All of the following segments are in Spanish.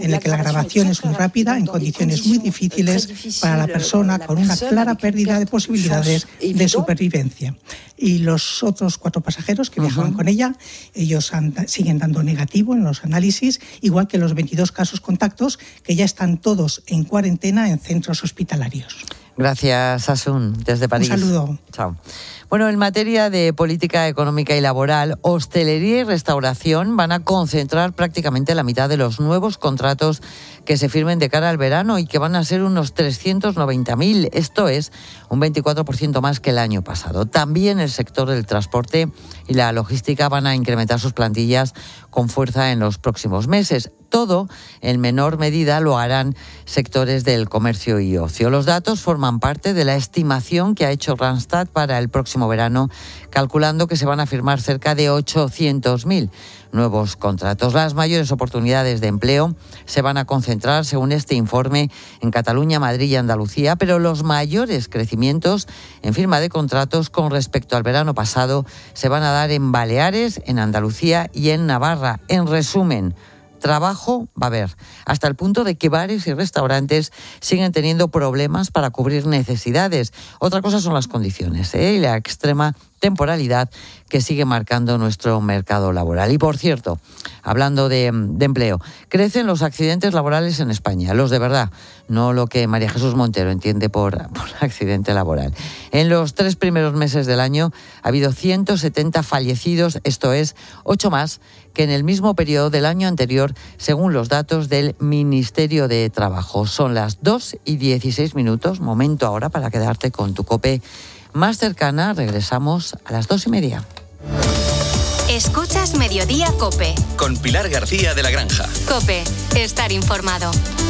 en el que la grabación es muy rápida, en condiciones muy difíciles para la persona, con una clara pérdida de posibilidades de supervivencia. Y los otros 4 pasajeros que viajaban con ella, ellos siguen dando negativo en los análisis, igual que los 22 casos contactos, que ya están todos en cuarentena en centros hospitalarios. Gracias, Asun, desde París. Un saludo. Chao. Bueno, en materia de política económica y laboral, hostelería y restauración van a concentrar prácticamente la mitad de los nuevos contratos que se firmen de cara al verano y que van a ser unos 390.000. Esto es un 24% más que el año pasado. También el sector del transporte y la logística van a incrementar sus plantillas con fuerza en los próximos meses. Todo, en menor medida, lo harán sectores del comercio y ocio. Los datos forman parte de la estimación que ha hecho Randstad para el próximo verano, calculando que se van a firmar cerca de 800.000 nuevos contratos. Las mayores oportunidades de empleo se van a concentrar, según este informe, en Cataluña, Madrid y Andalucía, pero los mayores crecimientos en firma de contratos con respecto al verano pasado se van a dar en Baleares, en Andalucía y en Navarra. En resumen, trabajo va a haber, hasta el punto de que bares y restaurantes siguen teniendo problemas para cubrir necesidades. Otra cosa son las condiciones y la extrema temporalidad que sigue marcando nuestro mercado laboral. Y por cierto, hablando de empleo, crecen los accidentes laborales en España, los de verdad, no lo que María Jesús Montero entiende por accidente laboral. En los 3 primeros meses del año ha habido 170 fallecidos, esto es 8 más que en el mismo periodo del año anterior, según los datos del Ministerio de Trabajo. Son las 2:16, momento ahora para quedarte con tu COPE más cercana. Regresamos a las 2:30. Escuchas Mediodía COPE. Con Pilar García de la Granja. COPE, estar informado.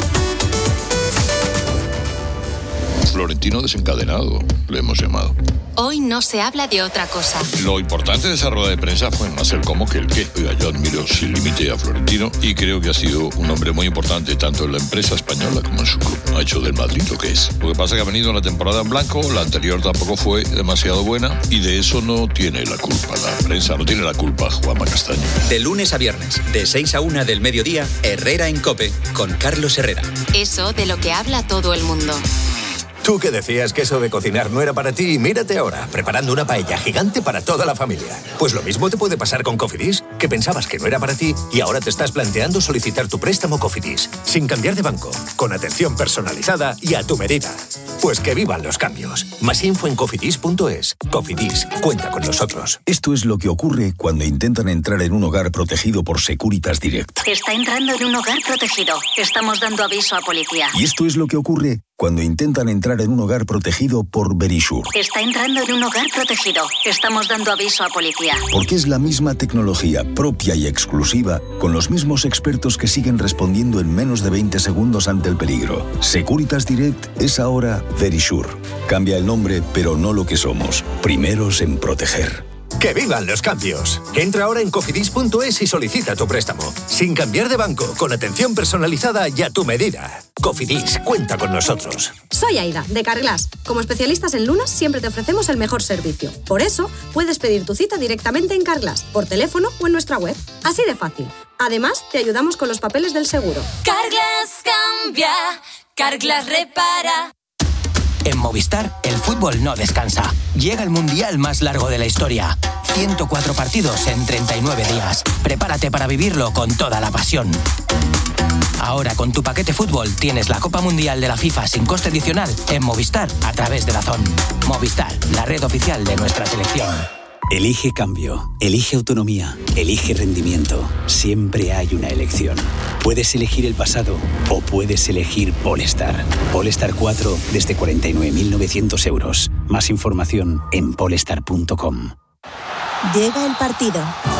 Florentino desencadenado, le hemos llamado. Hoy no se habla de otra cosa. Lo importante de esa rueda de prensa fue más el cómo que el qué. Oiga, yo admiro sin límite a Florentino y creo que ha sido un hombre muy importante tanto en la empresa española como en su club. Ha hecho del Madrid lo que es. Lo que pasa es que ha venido una temporada en blanco, la anterior tampoco fue demasiado buena y de eso no tiene la culpa la prensa, no tiene la culpa Juanma Castaño. De lunes a viernes, de 6 a 1 del mediodía, Herrera en COPE, con Carlos Herrera. Eso de lo que habla todo el mundo. Tú que decías que eso de cocinar no era para ti y mírate ahora, preparando una paella gigante para toda la familia. Pues lo mismo te puede pasar con Cofidis, que pensabas que no era para ti y ahora te estás planteando solicitar tu préstamo Cofidis, sin cambiar de banco, con atención personalizada y a tu medida. Pues que vivan los cambios. Más info en cofidis.es. Cofidis, cuenta con nosotros. Esto es lo que ocurre cuando intentan entrar en un hogar protegido por Securitas Direct. Está entrando en un hogar protegido. Estamos dando aviso a policía. Y esto es lo que ocurre cuando intentan entrar en un hogar protegido por Verisure. Está entrando en un hogar protegido. Estamos dando aviso a policía. Porque es la misma tecnología propia y exclusiva, con los mismos expertos que siguen respondiendo en menos de 20 segundos ante el peligro. Securitas Direct es ahora Verisure. Cambia el nombre, pero no lo que somos. Primeros en proteger. ¡Que vivan los cambios! Entra ahora en cofidis.es y solicita tu préstamo. Sin cambiar de banco, con atención personalizada y a tu medida. Cofidis, cuenta con nosotros. Soy Aida, de Carglass. Como especialistas en lunas, siempre te ofrecemos el mejor servicio. Por eso, puedes pedir tu cita directamente en Carglass, por teléfono o en nuestra web. Así de fácil. Además, te ayudamos con los papeles del seguro. Carglass cambia, Carglass repara. En Movistar, el fútbol no descansa. Llega el mundial más largo de la historia. 104 partidos en 39 días. Prepárate para vivirlo con toda la pasión. Ahora, con tu paquete fútbol, tienes la Copa Mundial de la FIFA sin coste adicional en Movistar a través de DAZN. Movistar, la red oficial de nuestra selección. Elige cambio, elige autonomía, elige rendimiento. Siempre hay una elección. Puedes elegir el pasado o puedes elegir Polestar. Polestar 4 desde 49.900 euros. Más información en polestar.com. Llega el partido.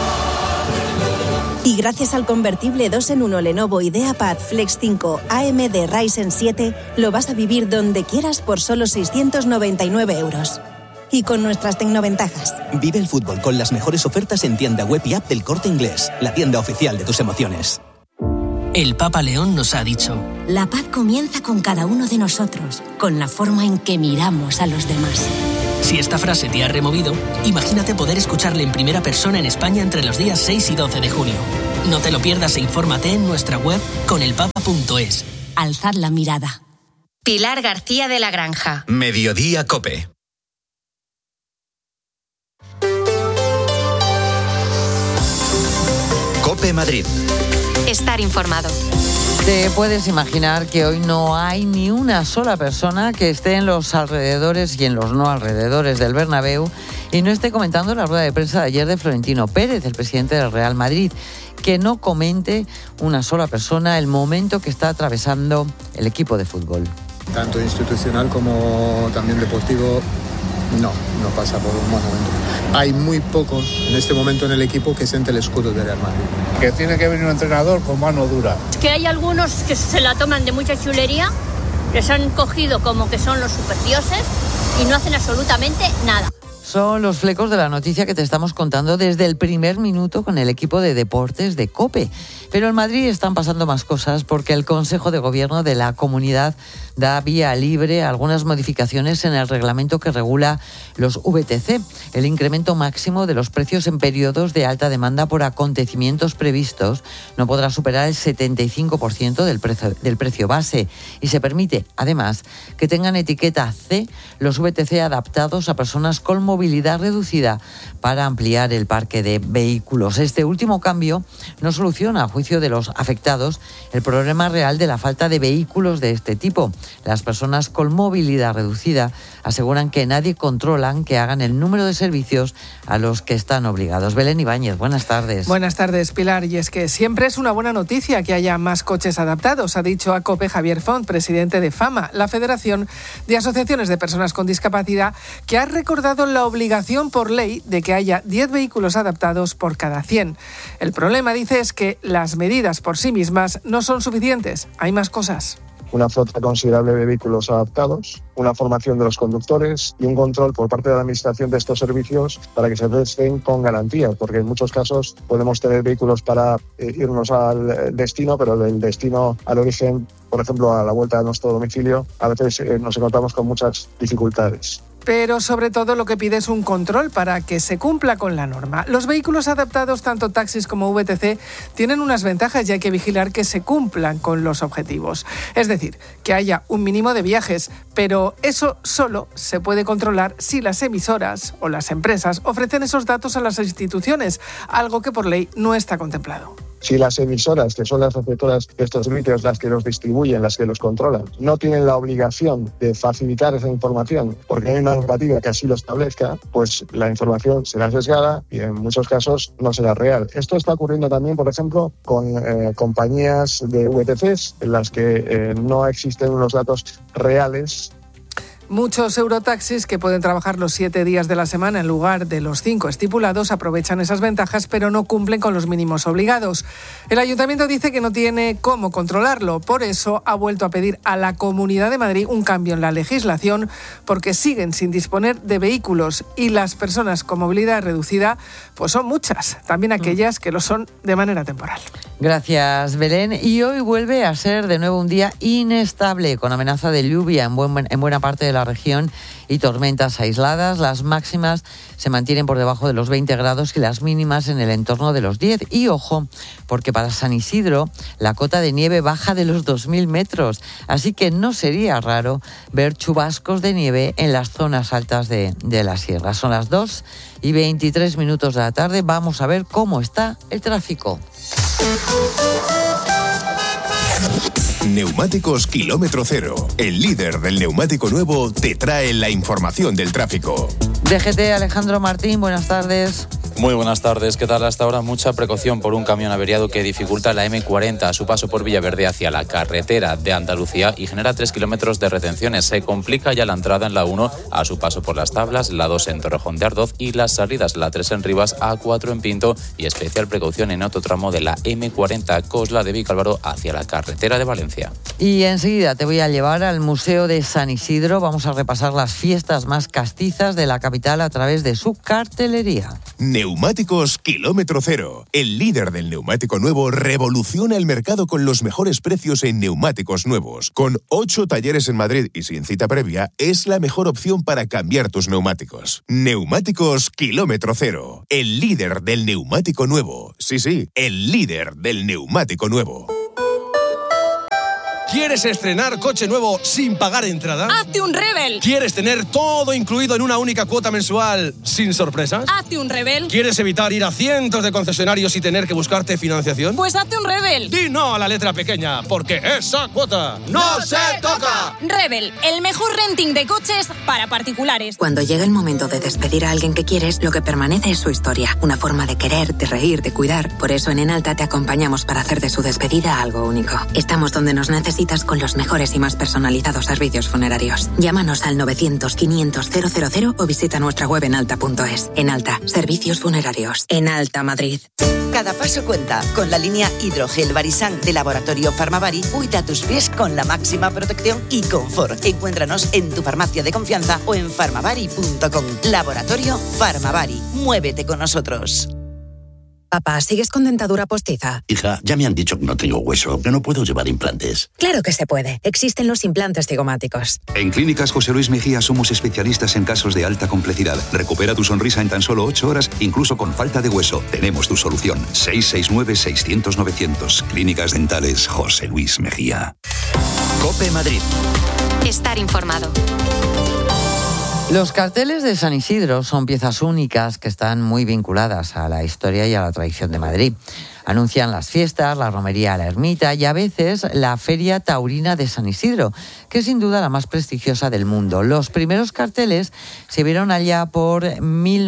Y gracias al convertible 2-en-1 Lenovo IdeaPad Flex 5 AMD Ryzen 7, lo vas a vivir donde quieras por solo 699 euros. Y con nuestras tecnoventajas. Vive el fútbol con las mejores ofertas en tienda web y app del Corte Inglés, la tienda oficial de tus emociones. El Papa León nos ha dicho: la paz comienza con cada uno de nosotros, con la forma en que miramos a los demás. Si esta frase te ha removido, imagínate poder escucharle en primera persona en España entre los días 6 y 12 de junio. No te lo pierdas e infórmate en nuestra web conelpapa.es. cope.es. Alzad la mirada. Pilar García de la Granja. Mediodía Cope. Cope Madrid. Estar informado. Te puedes imaginar que hoy no hay ni una sola persona que esté en los alrededores y en los no alrededores del Bernabéu y no esté comentando la rueda de prensa de ayer de Florentino Pérez, el presidente del Real Madrid, que no comente una sola persona el momento que está atravesando el equipo de fútbol. Tanto institucional como también deportivo, no pasa por un buen momento. Hay muy pocos en este momento en el equipo que siente el escudo del Real Madrid. Que tiene que venir un entrenador con mano dura. Es que hay algunos que se la toman de mucha chulería, que se han cogido como que son los superdioses y no hacen absolutamente nada. Son los flecos de la noticia que te estamos contando desde el primer minuto con el equipo de deportes de COPE. Pero en Madrid están pasando más cosas porque el Consejo de Gobierno de la comunidad da vía libre a algunas modificaciones en el reglamento que regula los VTC. El incremento máximo de los precios en periodos de alta demanda por acontecimientos previstos no podrá superar el 75% del precio base y se permite, además, que tengan etiqueta C los VTC adaptados a personas con movilidad reducida para ampliar el parque de vehículos. Este último cambio no soluciona, a juicio de los afectados, el problema real de la falta de vehículos de este tipo. Las personas con movilidad reducida aseguran que nadie controla que hagan el número de servicios a los que están obligados. Belén Ibáñez, buenas tardes. Buenas tardes, Pilar. Y es que siempre es una buena noticia que haya más coches adaptados, ha dicho a COPE Javier Font, presidente de FAMA, la Federación de Asociaciones de Personas con Discapacidad, que ha recordado la obligación por ley de que haya 10 vehículos adaptados por cada 100. El problema, dice, es que las medidas por sí mismas no son suficientes. Hay más cosas. Una flota considerable de vehículos adaptados, una formación de los conductores y un control por parte de la Administración de estos servicios para que se presten con garantía, porque en muchos casos podemos tener vehículos para irnos al destino, pero del destino al origen, por ejemplo, a la vuelta a nuestro domicilio, a veces nos encontramos con muchas dificultades. Pero sobre todo lo que pide es un control para que se cumpla con la norma. Los vehículos adaptados, tanto taxis como VTC, tienen unas ventajas y hay que vigilar que se cumplan con los objetivos. Es decir, que haya un mínimo de viajes, pero eso solo se puede controlar si las emisoras o las empresas ofrecen esos datos a las instituciones, algo que por ley no está contemplado. Si las emisoras, que son las receptoras de estos servicios, las que los distribuyen, las que los controlan, no tienen la obligación de facilitar esa información porque hay una normativa que así lo establezca, pues la información será sesgada y en muchos casos no será real. Esto está ocurriendo también, por ejemplo, con compañías de VTCs en las que no existen unos datos reales. Muchos eurotaxis que pueden trabajar los 7 días de la semana en lugar de los 5 estipulados aprovechan esas ventajas, pero no cumplen con los mínimos obligados. El Ayuntamiento dice que no tiene cómo controlarlo, por eso ha vuelto a pedir a la Comunidad de Madrid un cambio en la legislación, porque siguen sin disponer de vehículos y las personas con movilidad reducida pues son muchas, también aquellas que lo son de manera temporal. Gracias, Belén. Y hoy vuelve a ser de nuevo un día inestable, con amenaza de lluvia en buena parte de la región y tormentas aisladas. Las máximas se mantienen por debajo de los 20 grados y las mínimas en el entorno de los 10. Y ojo, porque para San Isidro la cota de nieve baja de los 2.000 metros, así que no sería raro ver chubascos de nieve en las zonas altas de la sierra. Son las 2:23 de la tarde. Vamos a ver cómo está el tráfico. Neumáticos Kilómetro Cero, el líder del neumático nuevo, te trae la información del tráfico. DGT, Alejandro Martín, buenas tardes. Muy buenas tardes. ¿Qué tal? Hasta ahora mucha precaución por un camión averiado que dificulta la M40 a su paso por Villaverde hacia la carretera de Andalucía y genera 3 kilómetros de retenciones. Se complica ya la entrada en la 1 a su paso por Las Tablas, la 2 en Torrejón de Ardoz y las salidas, la 3 en Rivas, A4 en Pinto y especial precaución en otro tramo de la M40 Cosla de Vicálvaro hacia la carretera de Valencia. Y enseguida te voy a llevar al Museo de San Isidro. Vamos a repasar las fiestas más castizas de la capital a través de su cartelería. Neumáticos Kilómetro Cero. El líder del neumático nuevo revoluciona el mercado con los mejores precios en neumáticos nuevos. Con 8 talleres en Madrid y sin cita previa, es la mejor opción para cambiar tus neumáticos. Neumáticos Kilómetro Cero. El líder del neumático nuevo. Sí, el líder del neumático nuevo. ¿Quieres estrenar coche nuevo sin pagar entrada? ¡Hazte un Rebel! ¿Quieres tener todo incluido en una única cuota mensual sin sorpresas? ¡Hazte un Rebel! ¿Quieres evitar ir a cientos de concesionarios y tener que buscarte financiación? Pues hazte un Rebel. Di no a la letra pequeña, porque esa cuota no se toca. Rebel, el mejor renting de coches para particulares. Cuando llega el momento de despedir a alguien que quieres, lo que permanece es su historia. Una forma de querer, de reír, de cuidar. Por eso en Enalta te acompañamos para hacer de su despedida algo único. Estamos donde nos necesitas con los mejores y más personalizados servicios funerarios. Llámanos al 900-500-000 o visita nuestra web enalta.es. Enalta, servicios funerarios. Enalta Madrid. Cada paso cuenta. Con la línea Hidrogel Barisan de Laboratorio Farmavari, cuida tus pies con la máxima protección y confort. Encuéntranos en tu farmacia de confianza o en farmavari.com. Laboratorio Farmavari. Muévete con nosotros. Papá, ¿sigues con dentadura postiza? Hija, ya me han dicho que no tengo hueso, que no puedo llevar implantes. Claro que se puede. Existen los implantes cigomáticos. En Clínicas José Luis Mejía somos especialistas en casos de alta complejidad. Recupera tu sonrisa en tan solo 8 horas, incluso con falta de hueso. Tenemos tu solución. 669-600-900. Clínicas Dentales José Luis Mejía. COPE Madrid. Estar informado. Los carteles de San Isidro son piezas únicas que están muy vinculadas a la historia y a la tradición de Madrid. Anuncian las fiestas, la romería a la ermita y a veces la Feria Taurina de San Isidro, que es sin duda la más prestigiosa del mundo. Los primeros carteles se vieron allá por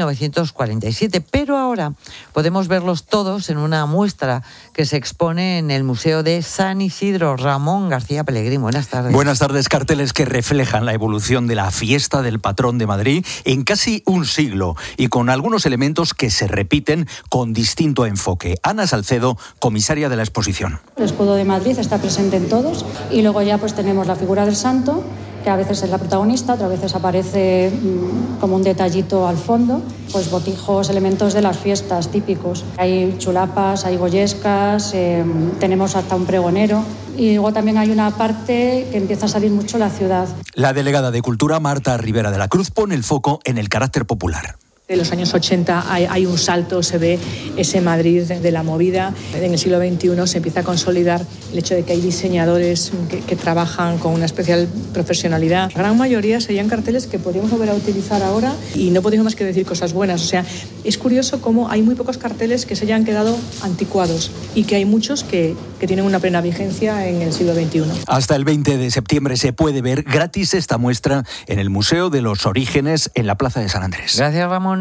1947, pero ahora podemos verlos todos en una muestra que se expone en el Museo de San Isidro. Ramón García Pellegrín, buenas tardes. Buenas tardes. Carteles que reflejan la evolución de la fiesta del patrón de Madrid en casi un siglo y con algunos elementos que se repiten con distinto enfoque. Ana Salcedo, comisaria de la exposición. El escudo de Madrid está presente en todos y luego ya pues tenemos la figura del santo, que a veces es la protagonista, otras veces aparece como un detallito al fondo, pues botijos, elementos de las fiestas típicos. Hay chulapas, hay goyescas, tenemos hasta un pregonero. Y luego también hay una parte que empieza a salir mucho la ciudad. La delegada de Cultura, Marta Rivera de la Cruz, pone el foco en el carácter popular. En los años 80 hay un salto, se ve ese Madrid de la movida. En el siglo XXI se empieza a consolidar el hecho de que hay diseñadores que trabajan con una especial profesionalidad. La gran mayoría serían carteles que podríamos volver a utilizar ahora y no podemos más que decir cosas buenas. O sea, es curioso cómo hay muy pocos carteles que se hayan quedado anticuados y que hay muchos que tienen una plena vigencia en el siglo XXI. Hasta el 20 de septiembre se puede ver gratis esta muestra en el Museo de los Orígenes en la Plaza de San Andrés. Gracias, Ramón.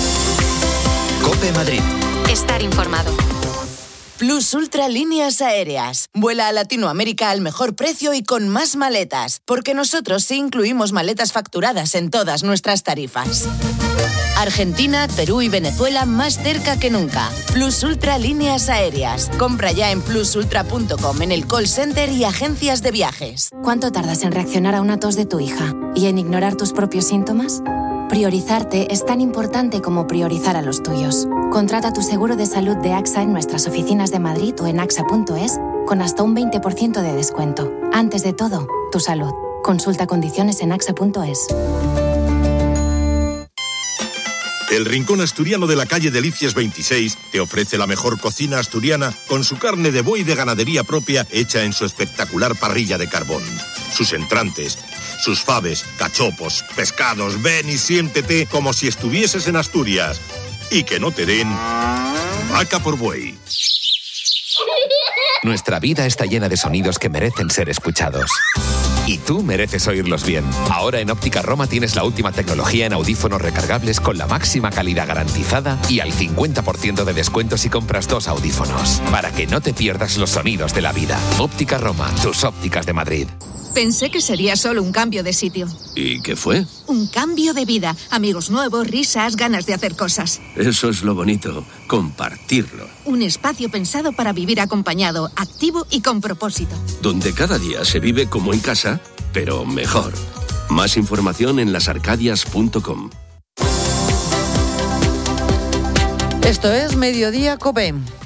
COPE Madrid. Estar informado. Plus Ultra Líneas Aéreas. Vuela a Latinoamérica al mejor precio y con más maletas, porque nosotros sí incluimos maletas facturadas en todas nuestras tarifas. Argentina, Perú y Venezuela más cerca que nunca. Plus Ultra Líneas Aéreas. Compra ya en plusultra.com, en el call center y agencias de viajes. ¿Cuánto tardas en reaccionar a una tos de tu hija y en ignorar tus propios síntomas? Priorizarte es tan importante como priorizar a los tuyos. Contrata tu seguro de salud de AXA en nuestras oficinas de Madrid o en axa.es con hasta un 20% de descuento. Antes de todo, tu salud. Consulta condiciones en axa.es. El Rincón Asturiano de la calle Delicias 26 te ofrece la mejor cocina asturiana con su carne de buey de ganadería propia hecha en su espectacular parrilla de carbón. Sus entrantes, sus faves, cachopos, pescados, ven y siéntete como si estuvieses en Asturias. Y que no te den vaca por buey. Nuestra vida está llena de sonidos que merecen ser escuchados. Y tú mereces oírlos bien. Ahora en Óptica Roma tienes la última tecnología en audífonos recargables con la máxima calidad garantizada y al 50% de descuento si compras 2 audífonos. Para que no te pierdas los sonidos de la vida. Óptica Roma, tus ópticas de Madrid. Pensé que sería solo un cambio de sitio. ¿Y qué fue? Un cambio de vida. Amigos nuevos, risas, ganas de hacer cosas. Eso es lo bonito, compartirlo. Un espacio pensado para vivir acompañado, activo y con propósito. Donde cada día se vive como en casa, pero mejor. Más información en lasarcadias.com. Esto es Mediodía COPE.